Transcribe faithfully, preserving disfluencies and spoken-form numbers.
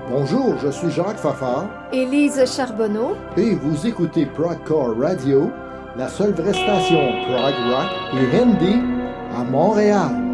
Bonjour, je suis Jacques Fafard. Et Lise Charbonneau. Et vous écoutez Progcore Radio, la seule vraie station prog rock et hindi à Montréal.